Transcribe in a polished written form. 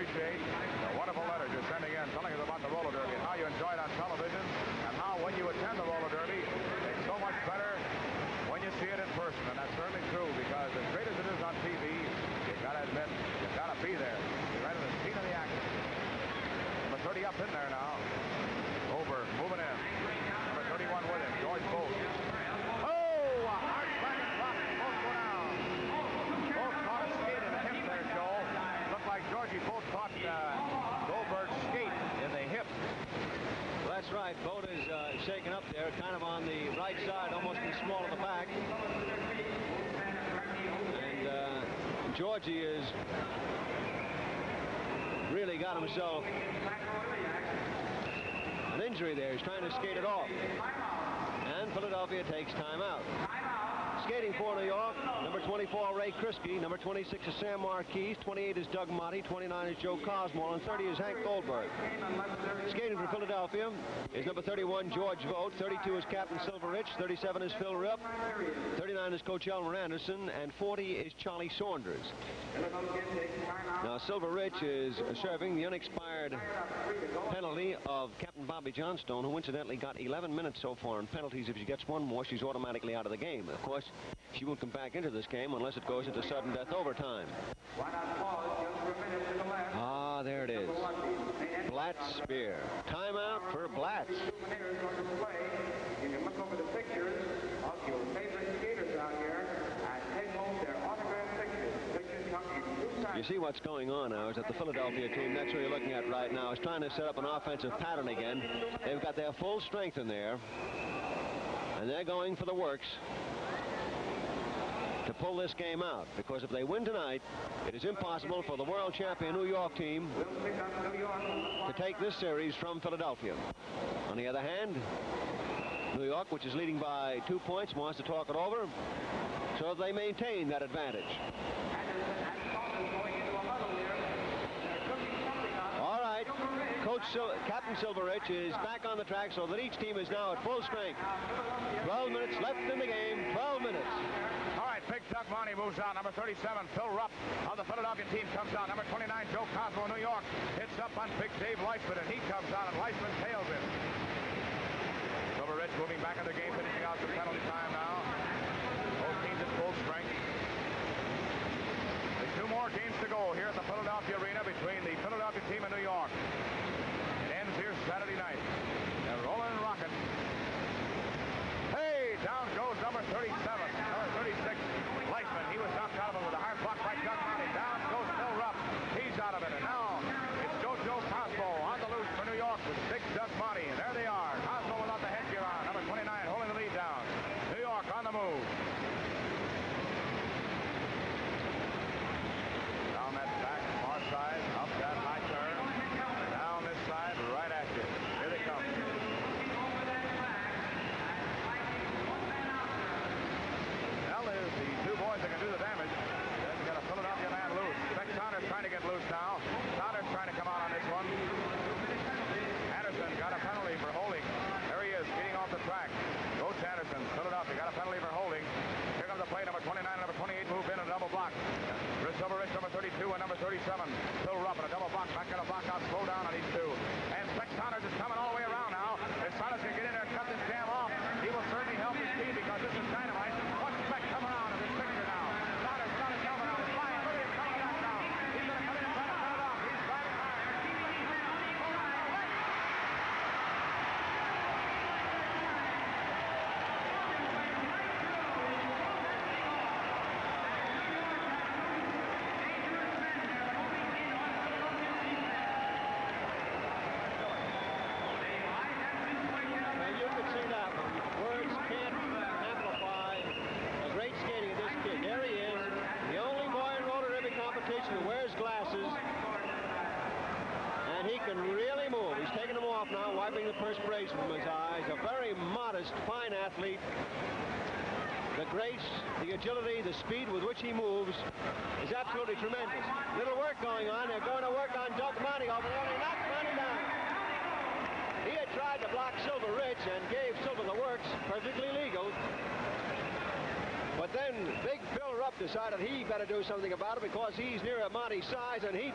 appreciate the wonderful letters you're sending in telling us about the roller derby and how you enjoy it on television and how when you attend the roller derby, it's so much better when you see it in person. And that's certainly true because as great as it is on TV, you got to admit, you got to be there. You're right at the scene of the action. Number 30 up in there now. Over, moving in. Number 31 with him, George Bolt. Oh, a hard sliding drop. Both go down. Both caught a skate in the hip there, Joel. Looked like Georgie Bolt caught Goldberg's skate in the hip. Well, that's right. Boat is shaken up there, kind of on the right side, almost in the small of the back. And Georgie has really got himself an injury there. He's trying to skate it off. And Philadelphia takes timeout. Skating for New York, number 24, Ray Kriske. Number 26 is Sam Marquise. 28 is Doug Motte. 29 is Joe Cosmo. And 30 is Hank Goldberg. Skating for Philadelphia is number 31, George Vogt. 32 is Captain Silver Rich. 37 is Phil Rupp. 39 is Coach Elmer Anderson. And 40 is Charlie Saunders. Now, Silver Rich is serving the unexpired penalty of Captain Bobby Johnstone, who incidentally got 11 minutes so far in penalties. If she gets one more, she's automatically out of the game. Of course, she won't come back into this game unless it goes into sudden death overtime. Ah, there it is. Blatt's spear. Timeout for Blatt. You can look over the pictures of your favorite skaters out here and take home their autographed pictures. Pictures come in 2 times. You see what's going on now is that the Philadelphia team, that's what you're looking at right now, is trying to set up an offensive pattern again. They've got their full strength in there, and they're going for the works to pull this game out, because if they win tonight, it is impossible for the world champion New York team to take this series from Philadelphia. On the other hand, New York, which is leading by 2 points, wants to talk it over so they maintain that advantage. All right, Captain Silver Rich is back on the track so that each team is now at full strength. 12 minutes left in the game, 12 minutes. All right, Big Doug Motte moves out. Number 37, Phil Rupp of the Philadelphia team comes out. Number 29, Joe Cosmo, New York, hits up on Big Dave Leisman, and he comes out, and Leisman tails him. Silver Rich moving back in the game, finishing out the penalty time now. Both teams at full strength. There's 2 more games to go here at the Philadelphia Arena between the Philadelphia team and New York. It ends here Saturday night. They're rolling and rocking. Hey, down goes number 37. Number 36, Leisman. He was knocked out of it with a hard block by Doug Motte. Down goes Phil Rupp. He's out of it. And now it's Joe Cosmo on the loose for New York with Big Doug Motte. And there they are. Cosmo without the headgear on. Number 29 holding the lead down. New York on the move. Down that back far side, up that high turn. Down this side, right at you. Here they come. Is the 2 boys that can do the damage. Then got a Philadelphia man loose. Beck Saunders trying to get loose now. Saunders trying to come out on this one. Anderson got a penalty for holding. There he is, getting off the track. Coach Anderson, Philadelphia, got a penalty for holding. Here comes the play. Number 29 and number 28 move in a double block. Silver Rich, number 32 and number 37. Phil Rupp in a double block. Back in a block out. Slow down on these 2. And Beck Saunders is coming all the way around now. If Saunders can get in there and cut this jam off, he will certainly help his team because this is dynamite. Watch Beck come around in this picture now. Saunders got his helmet on. He's flying. Look at him coming back down. He's going to come in and try to cut it off. He's driving high. Who wears glasses, and he can really move. He's taking them off now, wiping the perspiration from his eyes. A very modest, fine athlete. The grace, the agility, the speed with which he moves is absolutely tremendous. Little work going on. They're going to work on Doug Motte over there. He knocks Motte down. He had tried to block Silver Rich and gave Silver the works, perfectly legal. But then Big Phil Rupp decided he better do something about it because he's near Motte's size, and he